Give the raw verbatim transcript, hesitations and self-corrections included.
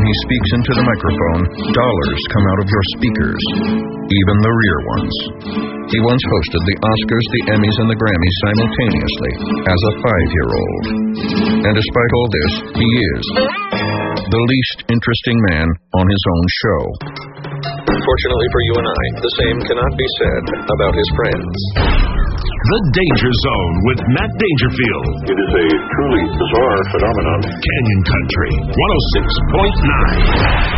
he speaks into the microphone, dollars come out of your speakers, even the rear ones. He once hosted the Oscars, the Emmys, and the Grammys simultaneously as a five-year-old. And despite all this, he is the least interesting man on his own show. Fortunately for you and I, the same cannot be said about his friends. The Danger Zone with Matt Dangerfield. It is a truly bizarre phenomenon. Canyon Country one oh six point nine.